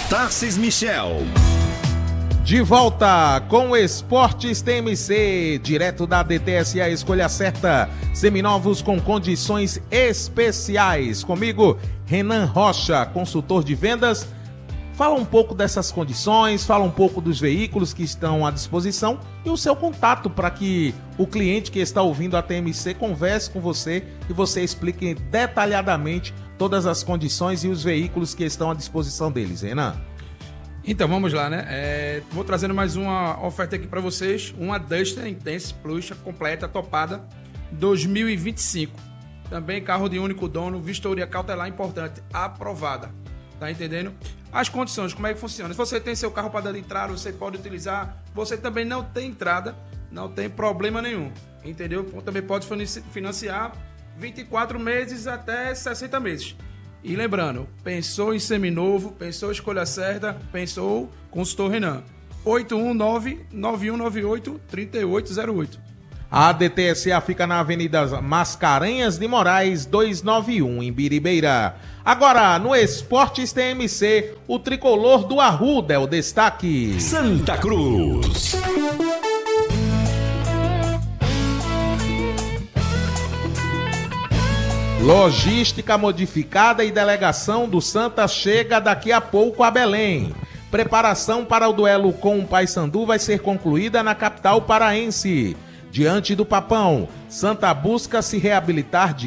Tarcis Michel. De volta com o Esportes TMC, direto da DTSA, a escolha certa, seminovos com condições especiais. Comigo, Renan Rocha, consultor de vendas. Fala um pouco dessas condições, fala um pouco dos veículos que estão à disposição e o seu contato para que o cliente que está ouvindo a TMC converse com você e você explique detalhadamente todas as condições e os veículos que estão à disposição deles, Renan. Então, vamos lá, né? Vou trazendo mais uma oferta aqui para vocês. Uma Duster Intense Plus completa, topada, 2025. Também carro de único dono, vistoria cautelar importante, aprovada. Tá entendendo? As condições, como é que funciona? Se você tem seu carro para dar de entrada, você pode utilizar. Você também não tem entrada, não tem problema nenhum. Entendeu? Também pode financiar 24 meses até 60 meses. E lembrando, pensou em seminovo, pensou em escolha certa, pensou consultor Renan. 819-9198-3808. A DTSA fica na Avenida Mascarenhas de Moraes, 291, em Biribeira. Agora, no Esportes TMC, o tricolor do Arruda é o destaque. Santa Cruz. Logística modificada e delegação do Santa chega daqui a pouco a Belém. Preparação para o duelo com o Paysandu vai ser concluída na capital paraense. Diante do Papão, Santa busca se reabilitar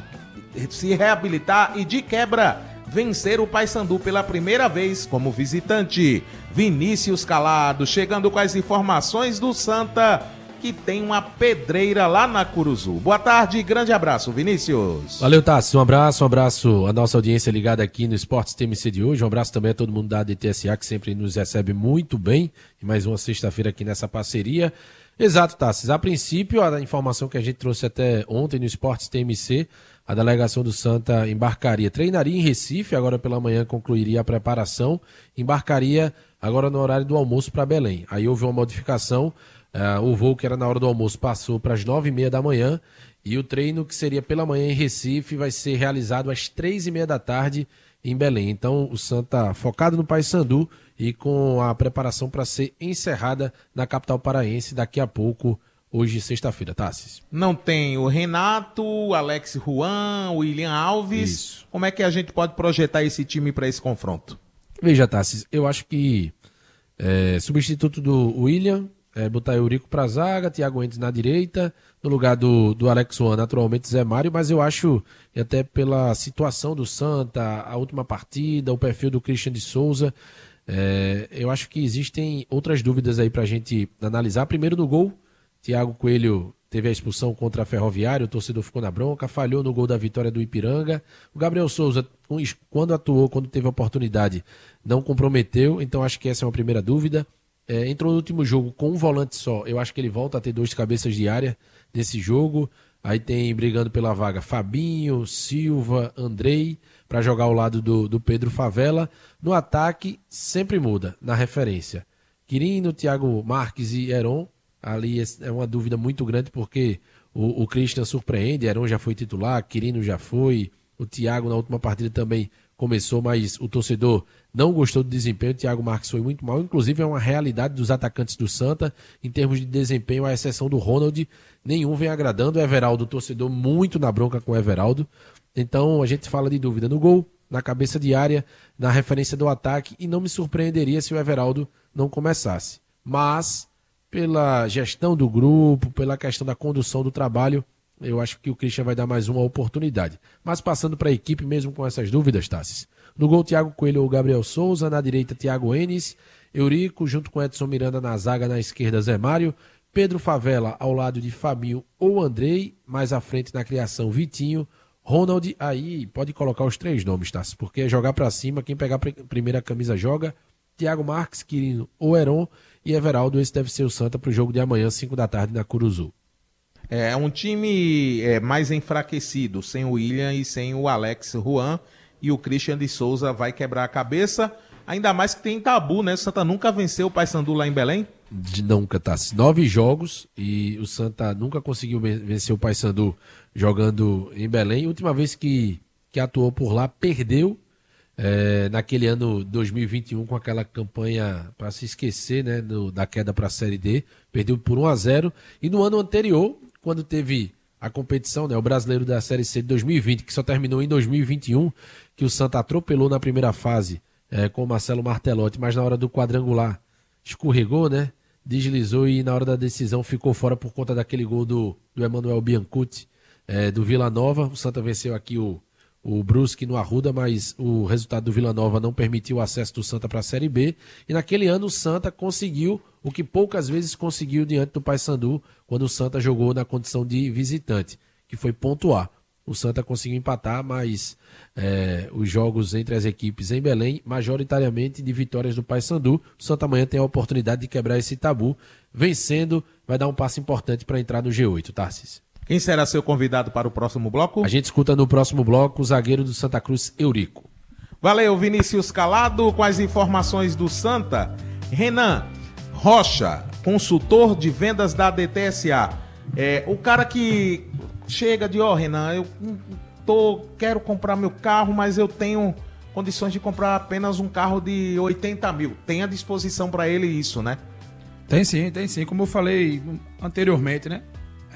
e de quebra vencer o Paysandu pela primeira vez como visitante. Vinícius Calado chegando com as informações do Santa, que tem uma pedreira lá na Curuzu. Boa tarde e grande abraço, Vinícius. Valeu, Tassi. Um abraço à nossa audiência ligada aqui no Esportes TMC de hoje. Um abraço também a todo mundo da DTSA, que sempre nos recebe muito bem. E mais uma sexta-feira aqui nessa parceria. Exato, Tassi. A princípio, a informação que a gente trouxe até ontem no Esportes TMC, a delegação do Santa embarcaria, treinaria em Recife, agora pela manhã concluiria a preparação, embarcaria agora no horário do almoço para Belém. Aí houve uma modificação. O voo que era na hora do almoço passou para as 9h30 da manhã e o treino que seria pela manhã em Recife vai ser realizado às 3h30 da tarde em Belém. Então o Santa focado no Paysandu e com a preparação para ser encerrada na capital paraense daqui a pouco, hoje sexta-feira, Tassis. Não tem o Renato, o Alex Juan, o William Alves. Isso. Como é que a gente pode projetar esse time para esse confronto? Veja, Tassis, eu acho que substituto do William, botar Eurico pra zaga, Thiago Endes na direita, no lugar do Alex Juan, naturalmente Zé Mário, mas eu acho, e até pela situação do Santa, a última partida, o perfil do Christian de Souza, eu acho que existem outras dúvidas aí pra gente analisar. Primeiro no gol, Thiago Coelho teve a expulsão contra a Ferroviária, o torcedor ficou na bronca, falhou no gol da vitória do Ipiranga. O Gabriel Souza, quando atuou, quando teve a oportunidade, não comprometeu, então acho que essa é uma primeira dúvida. Entrou no último jogo com um volante só. Eu acho que ele volta a ter 2 cabeças de área nesse jogo. Aí tem brigando pela vaga Fabinho, Silva, Andrei, para jogar ao lado do Pedro Favela. No ataque, sempre muda na referência. Quirino, Thiago Marques e Heron. Ali é uma dúvida muito grande porque o Christian surpreende. Heron já foi titular, Quirino já foi. O Thiago na última partida também começou, mas o torcedor não gostou do desempenho. O Thiago Marques foi muito mal, inclusive é uma realidade dos atacantes do Santa, em termos de desempenho, à exceção do Ronald, nenhum vem agradando. O Everaldo, o torcedor muito na bronca com o Everaldo. Então a gente fala de dúvida no gol, na cabeça de área, na referência do ataque, e não me surpreenderia se o Everaldo não começasse. Mas, pela gestão do grupo, pela questão da condução do trabalho, eu acho que o Christian vai dar mais uma oportunidade. Mas passando para a equipe, mesmo com essas dúvidas, Tassis. No gol, Thiago Coelho ou Gabriel Souza. Na direita, Thiago Enes. Eurico, junto com Edson Miranda na zaga. Na esquerda, Zé Mário. Pedro Favela ao lado de Fabinho ou Andrei. Mais à frente na criação, Vitinho. Ronald, aí pode colocar os 3 nomes, Tassis, porque é jogar para cima. Quem pegar a primeira camisa joga. Thiago Marques, Quirino ou Heron. E Everaldo, esse deve ser o Santa para o jogo de amanhã, 5 da tarde, na Curuzu. É um time mais enfraquecido, sem o William e sem o Alex Juan, e o Christian de Souza vai quebrar a cabeça, ainda mais que tem tabu, né? O Santa nunca venceu o Paysandu lá em Belém? Nunca, tá. 9 jogos e o Santa nunca conseguiu vencer o Paysandu jogando em Belém. A última vez que atuou por lá, perdeu naquele ano 2021 com aquela campanha para se esquecer, né, da queda para a Série D, perdeu por 1-0, e no ano anterior, quando teve a competição, né, o Brasileiro da Série C de 2020, que só terminou em 2021, que o Santa atropelou na primeira fase com o Marcelo Martelotti, mas na hora do quadrangular escorregou, né, deslizou e na hora da decisão ficou fora por conta daquele gol do Emanuel Biancucci, do Vila Nova. O Santa venceu aqui o Brusque no Arruda, mas o resultado do Vila Nova não permitiu o acesso do Santa para a Série B. E naquele ano o Santa conseguiu o que poucas vezes conseguiu diante do Paysandu, quando o Santa jogou na condição de visitante, que foi pontuar. O Santa conseguiu empatar, mas os jogos entre as equipes em Belém, majoritariamente de vitórias do Paysandu. O Santa amanhã tem a oportunidade de quebrar esse tabu. Vencendo, vai dar um passo importante para entrar no G8, Tarcísio. Quem será seu convidado para o próximo bloco? A gente escuta no próximo bloco o zagueiro do Santa Cruz, Eurico. Valeu, Vinícius Calado, com as informações do Santa. Renan Rocha, consultor de vendas da DTSA. O cara que chega de, Renan, eu quero comprar meu carro, mas eu tenho condições de comprar apenas um carro de 80 mil. Tem à disposição para ele isso, né? Tem sim. Como eu falei anteriormente, né?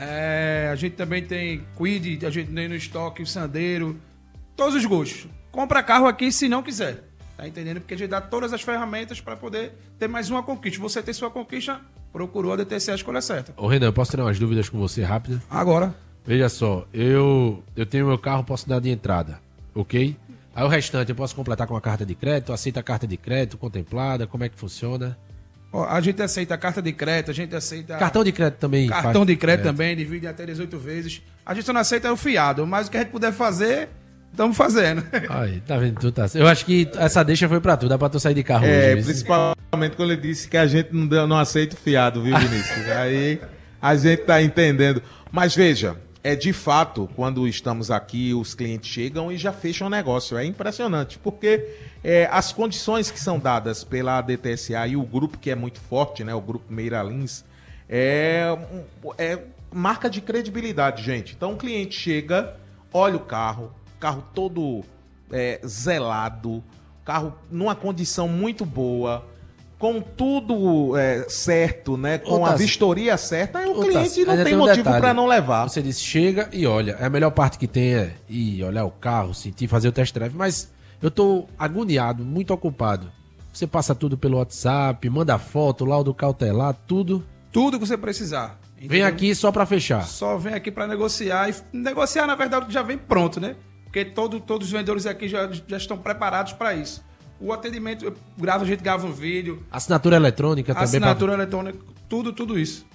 A gente também tem Kwid, a gente tem no estoque o Sandero, todos os gostos. Compra carro aqui se não quiser, tá entendendo? Porque a gente dá todas as ferramentas para poder ter mais uma conquista. Você ter sua conquista, procurou a DTC a escolha certa. Ô Renan, eu posso tirar umas dúvidas com você rápida? Agora. Veja só, eu tenho meu carro, posso dar de entrada, ok? Aí o restante eu posso completar com a carta de crédito, aceita a carta de crédito contemplada, como é que funciona? A gente aceita carta de crédito, a gente aceita... Cartão de crédito também. Cartão de crédito também, divide até 18 vezes. A gente só não aceita o fiado, mas o que a gente puder fazer, estamos fazendo. Ai, tá vendo? Tu tá... Eu acho que essa deixa foi pra tu, dá pra tu sair de carro hoje. Principalmente quando ele disse que a gente não aceita o fiado, viu, Vinícius? Aí a gente tá entendendo. Mas veja, de fato, quando estamos aqui, os clientes chegam e já fecham o negócio. É impressionante, porque as condições que são dadas pela DTSA e o grupo que é muito forte, né, o grupo Meira Lins, é marca de credibilidade, gente. Então o cliente chega, olha o carro todo zelado, carro numa condição muito boa, com tudo certo, né? Com a vistoria certa, o cliente não tem motivo para não levar. Você disse, chega e olha. A melhor parte que tem é ir olhar o carro, sentir, fazer o test drive. Mas eu tô agoniado, muito ocupado. Você passa tudo pelo WhatsApp, manda foto, laudo cautelar, tudo. Tudo que você precisar. Entendeu? Vem aqui só para fechar. Só vem aqui para negociar. E negociar, na verdade, já vem pronto, né? Porque todos os vendedores aqui já estão preparados para isso. O atendimento, a gente grava um vídeo. Assinatura eletrônica também. Assinatura eletrônica, tudo isso.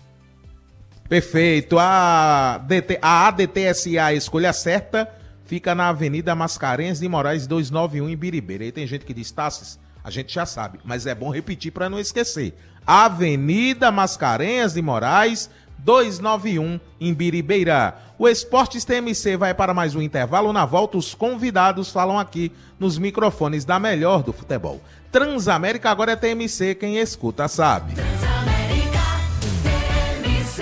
Perfeito. A ADTSA Escolha Certa fica na Avenida Mascarenhas de Moraes 291 em Biribeira. Aí tem gente que diz, Tassis, a gente já sabe, mas é bom repetir para não esquecer. Avenida Mascarenhas de Moraes 291 em Biribeira. O Esportes TMC vai para mais um intervalo. Na volta, os convidados falam aqui nos microfones da melhor do futebol. Transamérica agora é TMC, quem escuta sabe. Transamérica, TMC.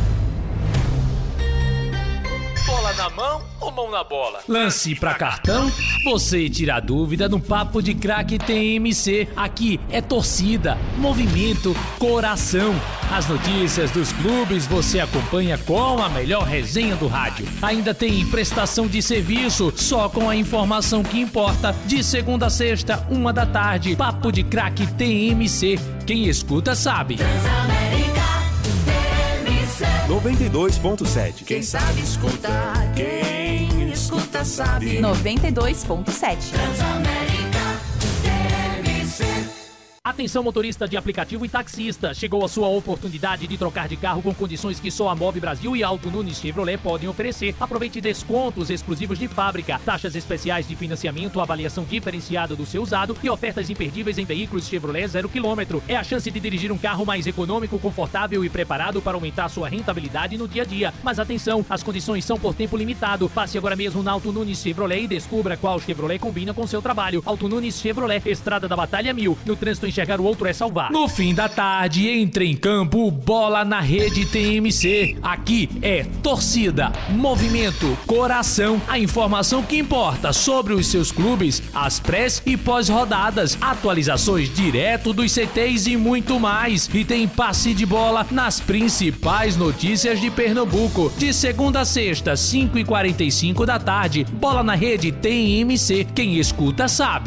Bola na mão ou mão na bola? Lance pra cartão? Você tira a dúvida no Papo de Craque TMC. Aqui é torcida, movimento, coração. As notícias dos clubes você acompanha com a melhor resenha do rádio. Ainda tem prestação de serviço, só com a informação que importa. De segunda a sexta, 1h, Papo de Craque TMC. Quem escuta sabe. Transamérica, TMC. 92.7. Quem sabe escuta, quem escuta sabe. 92.7. Transamérica, TMC. Atenção motorista de aplicativo e taxista, chegou a sua oportunidade de trocar de carro com condições que só a Move Brasil e Auto Nunes Chevrolet podem oferecer. Aproveite descontos exclusivos de fábrica, taxas especiais de financiamento, avaliação diferenciada do seu usado e ofertas imperdíveis em veículos Chevrolet 0 km. É a chance de dirigir um carro mais econômico, confortável e preparado para aumentar sua rentabilidade no dia a dia. Mas atenção, as condições são por tempo limitado. Passe agora mesmo na Auto Nunes Chevrolet e descubra qual Chevrolet combina com seu trabalho. Auto Nunes Chevrolet, Estrada da Batalha 1000, no trânsito em enxergar o outro é salvar. No fim da tarde, entra em campo Bola na Rede TMC. Aqui é torcida, movimento, coração, a informação que importa sobre os seus clubes, as pré e pós-rodadas, atualizações direto dos CTs e muito mais. E tem passe de bola nas principais notícias de Pernambuco. De segunda a sexta, 5h45 da tarde. Bola na Rede TMC. Quem escuta sabe.